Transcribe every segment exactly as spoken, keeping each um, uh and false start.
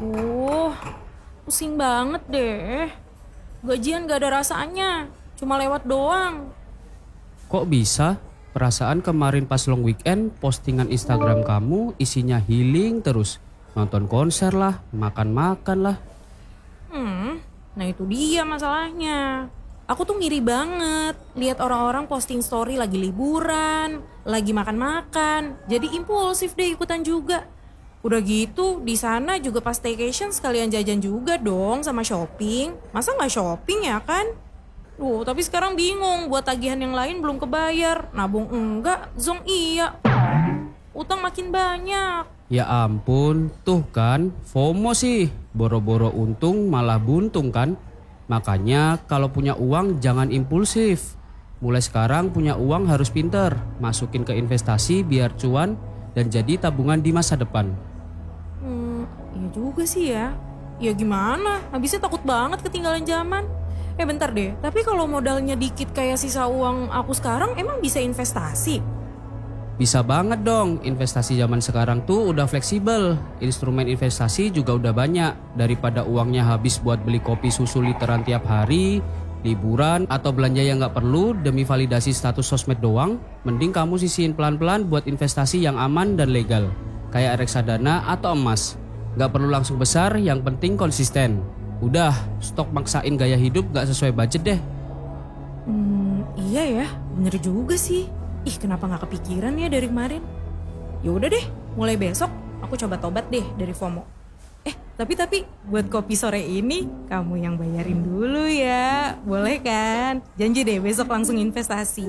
Uh, pusing banget deh. Gajian gak ada rasanya, cuma lewat doang. Kok bisa? Perasaan kemarin pas long weekend postingan Instagram kamu isinya healing terus. Nonton konser lah, makan-makan lah. Hmm, nah itu dia masalahnya. Aku tuh ngiri banget lihat orang-orang posting story lagi liburan, lagi makan-makan. Jadi impulsif deh ikutan juga. Udah gitu di sana juga pas staycation sekalian jajan juga dong sama shopping. Masa nggak shopping ya kan? Duh, tapi sekarang bingung buat tagihan yang lain belum kebayar. Nabung enggak, zong iya. Utang makin banyak. Ya ampun, tuh kan FOMO sih. Boro-boro untung malah buntung kan. Makanya kalau punya uang jangan impulsif. Mulai sekarang punya uang harus pinter. Masukin ke investasi biar cuan dan jadi tabungan di masa depan. Hmm, iya juga sih ya. Ya gimana, habisnya takut banget ketinggalan zaman. Eh bentar deh, tapi kalau modalnya dikit kayak sisa uang aku sekarang emang bisa investasi? Bisa banget dong, investasi zaman sekarang tuh udah fleksibel. Instrumen investasi juga udah banyak. Daripada uangnya habis buat beli kopi susu literan tiap hari, liburan, atau belanja yang gak perlu demi validasi status sosmed doang, mending kamu sisihin pelan-pelan buat investasi yang aman dan legal. Kayak reksadana atau emas. Gak perlu langsung besar, yang penting konsisten. Udah, stok maksain gaya hidup gak sesuai budget deh. Hmm, iya ya, bener juga sih. Ih, kenapa gak kepikiran ya dari kemarin? Ya udah deh, mulai besok aku coba tobat deh dari FOMO. Eh, tapi tapi buat kopi sore ini kamu yang bayarin dulu ya. Boleh kan? Janji deh besok langsung investasi.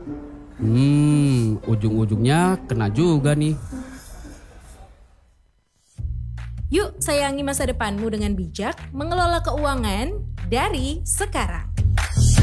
Hmm, ujung-ujungnya kena juga nih. Yuk sayangi masa depanmu dengan bijak, mengelola keuangan dari sekarang.